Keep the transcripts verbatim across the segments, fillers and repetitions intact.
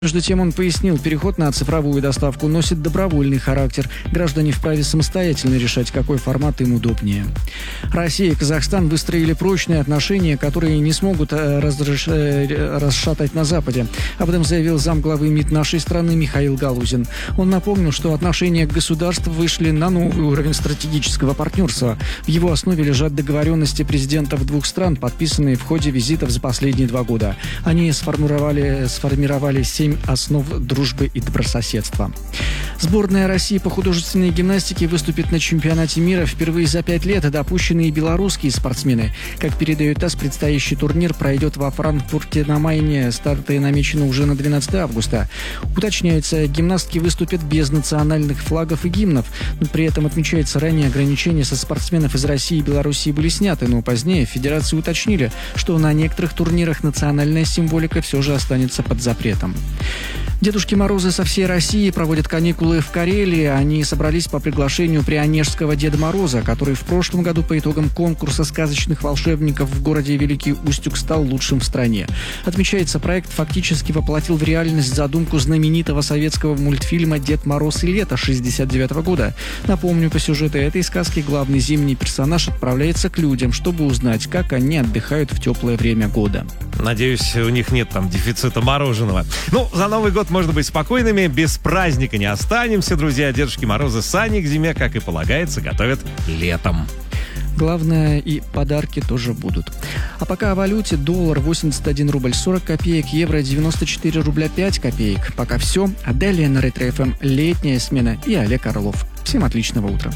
Между тем он пояснил, переход на цифровую доставку носит добровольный характер. Граждане вправе самостоятельно решать, какой формат им удобнее. Россия и Казахстан выстроили прочные отношения, которые не смогут разреш... расшатать на Западе. Об этом заявил замглавы МИД нашей страны Михаил Галузин. Он напомнил, что отношения государств вышли на новый уровень стратегического партнерства. В его основе лежат договоренности президентов двух стран, подписанные в ходе визитов за последние два года. Они сформировали, сформировали семь основ дружбы и добрососедства. Сборная России по художественной гимнастике выступит на чемпионате мира впервые за пять лет. Допущенные белорусские спортсмены. Как передает ТАСС, предстоящий турнир пройдет во Франкфурте на Майне. Старты намечены уже на двенадцатое августа. Уточняется, гимнастки выступят без национальных флагов и гимнов. Но при этом отмечается, ранее ограничения со спортсменов из России и Белоруссии были сняты, но позднее федерации уточнили, что на некоторых турнирах национальная символика все же останется под запретом. Дедушки Морозы со всей России проводят каникулы в Карелии. Они собрались по приглашению прионежского Деда Мороза, который в прошлом году по итогам конкурса сказочных волшебников в городе Великий Устюг стал лучшим в стране. Отмечается, проект фактически воплотил в реальность задумку знаменитого советского мультфильма «Дед Мороз и лето» шестьдесят девятого года. Напомню, по сюжету этой сказки главный зимний персонаж отправляется к людям, чтобы узнать, как они отдыхают в теплое время года. Надеюсь, у них нет там дефицита мороженого. Ну, за Новый год можно быть спокойными, без праздника не останемся, друзья. Дедушки Морозы сани к зиме, как и полагается, готовят летом. Главное, и подарки тоже будут. А пока о валюте: доллар восемьдесят один рубль сорок копеек, евро девяносто четыре рубля пять копеек. Пока все. А далее на Ретро-эф эм летняя смена и Олег Орлов. Всем отличного утра.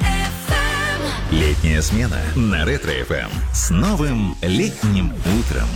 Летняя смена на Ретро-эф эм с новым летним утром.